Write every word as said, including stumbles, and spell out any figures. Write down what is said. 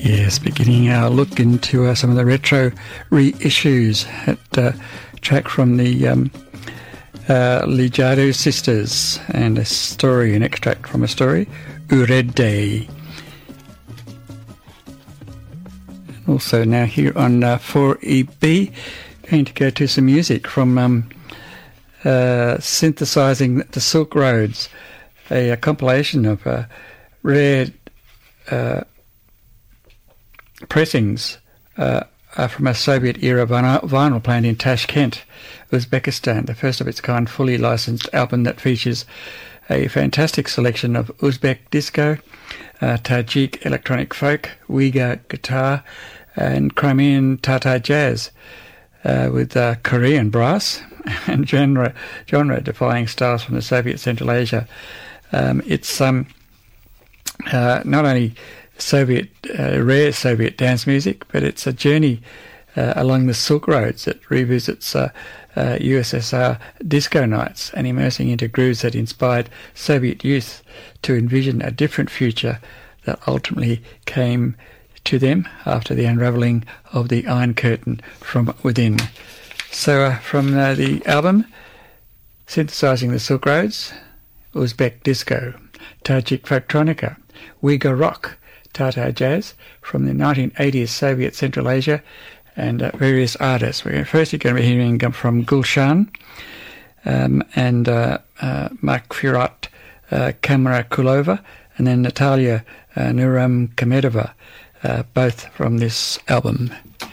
Yes, beginning our look into uh, some of the retro reissues. That uh, track from the um, uh, Lijado Sisters, and a story, an extract from a story, Urede. Also now here on uh, four E B, going to go to some music from um, uh, Synthesizing the Silk Roads, a, a compilation of uh, rare uh, pressings uh, are from a Soviet-era vinyl, vinyl plant in Tashkent, Uzbekistan, the first of its kind fully licensed album that features a fantastic selection of Uzbek disco, uh, Tajik electronic folk, Uyghur guitar, and Crimean Tatar jazz, uh, with uh, Korean brass and genre genre-defying styles from the Soviet Central Asia. Um, it's um, uh, not only Soviet, uh, rare Soviet dance music, but it's a journey uh, along the Silk Roads that revisits uh, uh, U S S R disco nights and immersing into grooves that inspired Soviet youth to envision a different future that ultimately came to them after the unravelling of the Iron Curtain from within. So uh, from uh, the album Synthesizing the Silk Roads, Uzbek disco, Tajik folktronica, Uyghur rock, Tatar jazz from the nineteen eighties Soviet Central Asia, and uh, various artists. We're firstly going to be hearing from Gulshan um, and uh, uh, Makhfirat uh, Kamrakulova, and then Natalia uh, Nuram Kamedova, uh, both from this album.